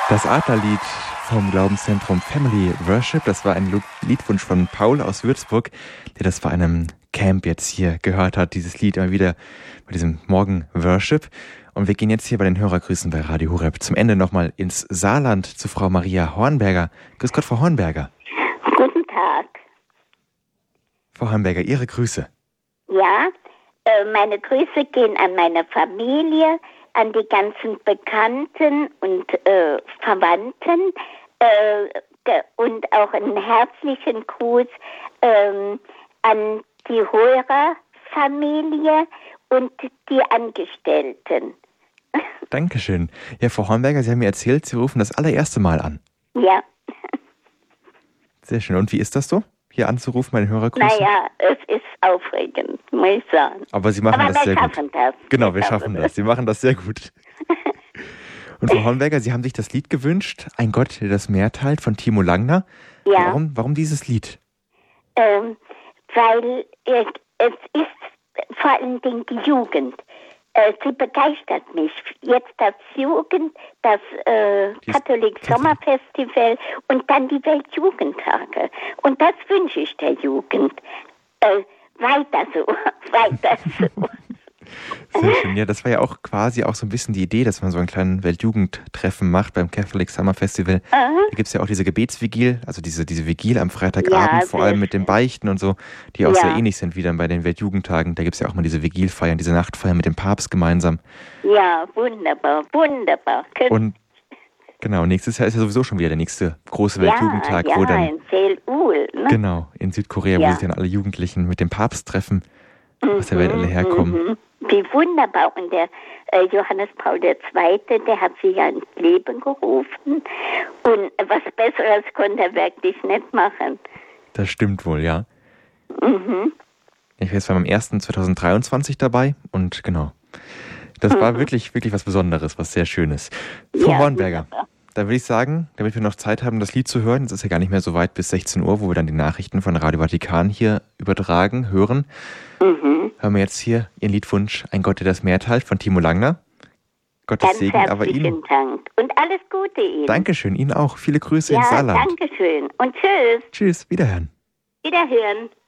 Das Adlerlied vom Glaubenszentrum Family Worship, das war ein Liedwunsch von Paul aus Würzburg, der das bei einem Camp jetzt hier gehört hat, dieses Lied immer wieder bei diesem Morgen Worship. Und wir gehen jetzt hier bei den Hörergrüßen bei Radio Horeb zum Ende nochmal ins Saarland zu Frau Maria Hornberger. Grüß Gott, Frau Hornberger. Guten Tag. Frau Hornberger, Ihre Grüße. Ja, meine Grüße gehen an meine Familie, an die ganzen Bekannten und Verwandten und auch einen herzlichen Gruß an die Hörerfamilie und die Angestellten. Dankeschön. Ja, Frau Hornberger, Sie haben mir erzählt, Sie rufen das allererste Mal an. Ja. Sehr schön. Und wie ist das so, hier anzurufen bei den Hörergrüßen? Naja, es ist aufregend, muss ich sagen. Aber Sie machen das sehr gut. Aber wir schaffen das. Genau, wir schaffen das. Sie machen das sehr gut. Und Frau Hornberger, Sie haben sich das Lied gewünscht, Ein Gott, der das Meer teilt, von Timo Langner. Ja. Warum dieses Lied? Weil es ist vor allen Dingen die Jugend. Sie begeistert mich. Jetzt das Katholik Sommerfestival und dann die Weltjugendtage. Und das wünsche ich der Jugend. Weiter so, weiter so. Sehr schön. Ja, das war ja auch quasi auch so ein bisschen die Idee, dass man so einen kleinen Weltjugendtreffen macht beim Catholic Summer Festival. Da gibt es ja auch diese Gebetsvigil, also diese Vigil am Freitagabend, vor allem mit den Beichten und so, die auch sehr ähnlich sind wie dann bei den Weltjugendtagen. Da gibt es ja auch mal diese Vigilfeiern, diese Nachtfeiern mit dem Papst gemeinsam. Ja, wunderbar, wunderbar. Und genau, nächstes Jahr ist ja sowieso schon wieder der nächste große Weltjugendtag, wo dann in Seoul, ne? Genau, in Südkorea, wo sich dann alle Jugendlichen mit dem Papst treffen, aus der Welt alle herkommen. Wie wunderbar. Und der Johannes Paul II., der hat sie ja ins Leben gerufen. Und was Besseres konnte er wirklich nicht machen. Das stimmt wohl, ja. Ich war jetzt beim 1. 2023 dabei und genau. Das war wirklich, wirklich was Besonderes, was sehr Schönes. Frau Hornberger, da würde ich sagen, damit wir noch Zeit haben, das Lied zu hören, es ist ja gar nicht mehr so weit bis 16 Uhr, wo wir dann die Nachrichten von Radio Vatikan hier hören. Hören wir jetzt hier Ihren Liedwunsch Ein Gott, der das Meer teilt von Timo Langner. Gottes Ganz Segen, aber Ihnen. Dank. Und alles Gute Ihnen. Dankeschön, Ihnen auch. Viele Grüße ins Saarland. Ja, Dankeschön. Und tschüss. Tschüss, wiederhören. Wiederhören.